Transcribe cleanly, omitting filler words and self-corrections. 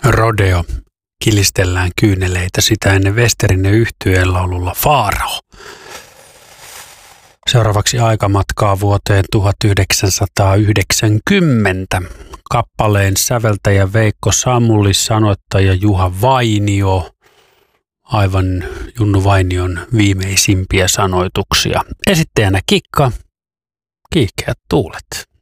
Rodeo. Kilistellään kyyneleitä sitä ennen Westerinen yhtyeen laululla Faarao. Seuraavaksi aikamatkaa vuoteen 1990. Kappaleen säveltäjä Veikko Samuli, sanoittaja Juha Vainio. Aivan Junnu Vainion viimeisimpiä sanoituksia. Esittäjänä Kikka. Kiihkeät tuulet.